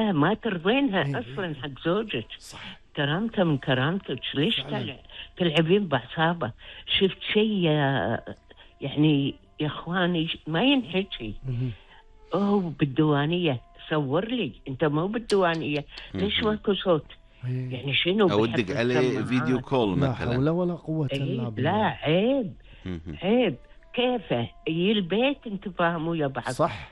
لا ما ترضينها اصلا حق زوجك. صح. كرامته من كرامتك، ليش تلعبين باعصابه؟ شفت شيء يعني يا اخواني ما ينحكي. بالديوانيه صور لي، انت مو بالديوانيه ليش ماكو صوت؟ يعني شنو اودق عليه فيديو كول مثلا؟ لا حول ولا قوه الا بالله. لا عيب. عيب كيفه يجي البيت انت فاهموا يا بعض. صح.